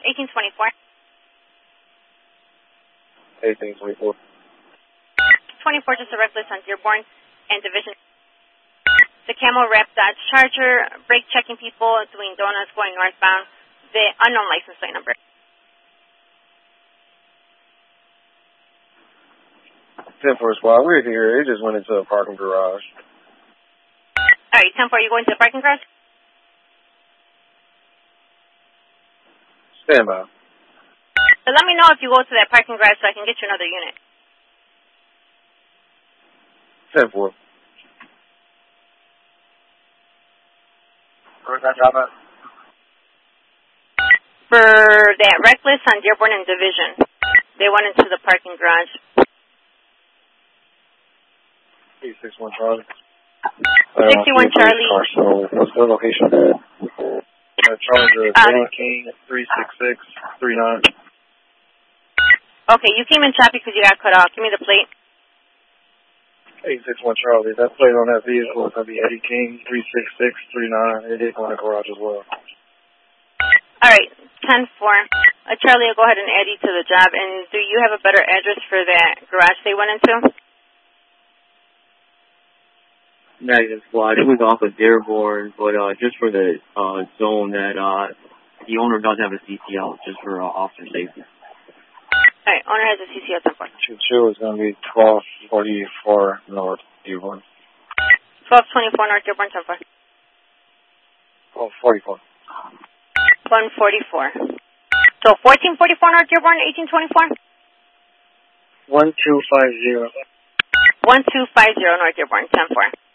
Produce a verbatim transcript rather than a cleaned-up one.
eighteen twenty-four. eighteen twenty-four. twenty-four, just a reckless on Dearborn and Division. The Camel Rep Dodge Charger, brake checking people, doing donuts, going northbound. The unknown license plate number. ten four squad, we're here. It just went into a parking garage. All right, ten four, you going to the parking garage? Stand by. So let me know if you go to that parking garage so I can get you another unit. ten four. Where's that job at? For that reckless on Dearborn and Division. They went into the parking garage. eight six one Charlie. sixty-one Charlie. What's the location? Uh, Charger, Dan King, three six six three nine. Okay, you came in choppy because you got cut off. Give me the plate. eight six one Charlie. That plate on that vehicle is going to be Eddie King, three six six three nine. It did go in the garage as well. All right, ten four. Uh, Charlie, I'll go ahead and add you to the job. And do you have a better address for that garage they went into? Negative squad. It was off of Dearborn, but uh, just for the uh, zone that uh, the owner does have a C C L, just for uh, officer safety. All right, owner has a C C L ten four. Two two is going to be twelve forty-four North Dearborn. twelve twenty-four North Dearborn ten four. twelve forty-four. one forty-four. So fourteen forty-four North Dearborn, eighteen twenty-four? one two five zero. one two five zero North Dearborn ten four.